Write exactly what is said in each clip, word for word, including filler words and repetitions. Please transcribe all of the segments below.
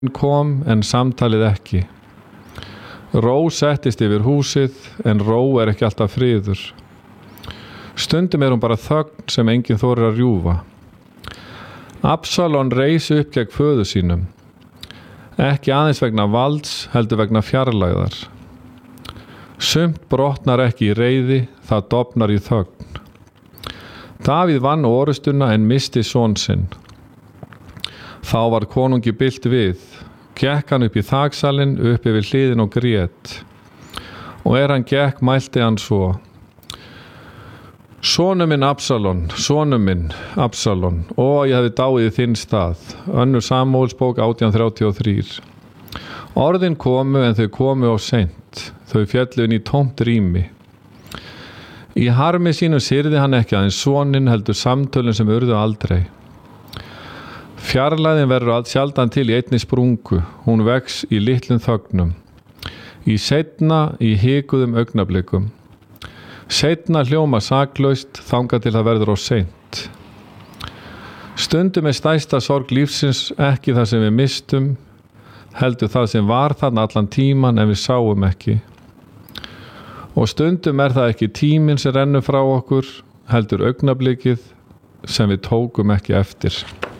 kom en samtalið ekki. Ró settist yfir húsið en ró er ekki alltaf friður. Stundum er hún bara þögn sem enginn þorir að rjúfa. Absalón reis upp gegn föður sínum. Ekki aðeins vegna valds, heldur vegna fjarlægðar. Sumt brotnar ekki í reiði, það dofnar í þögn. Davíð vann orustuna en misti son sinn. Þá var konungi bylt við, gekk hann upp í þaksalinn, upp yfir hliðin og grét. Og er hann gekk, mælti hann svo: Sonur minn Absalón, sonur minn Absalón, ó ég hefði dáið í þinn stað. Önnur Samúelsbók átján þrjátíu og þrjú. Orðin komu en þau komu of seint, þau féllu inn í tómt rými. Í harmi sínum syrði hann ekki aðeins soninn, heldur samtölin sem urðu aldrei. Fjarlæðin verður allt sjaldan til í einni sprungu, hún vex í litlum þögnum. Í seinna, í hikuðum augnablikum. Seinna hljóma saklaust, þangað til það verður of seint. Stundum er stærsta sorg lífsins ekki það sem við mistum, heldur það sem var þarna allan tíman en við sáum ekki. Og stundum er það ekki tíminn sem rennur frá okkur, heldur augnablikið sem við tókum ekki eftir.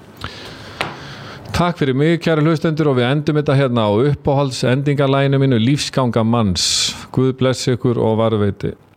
Takk fyrir mig, kæru hlustendur, og við endum þetta hérna á uppáhalds endingarlæginu mínu, Lífsganga manns. Guð blessi ykkur og varðveiti.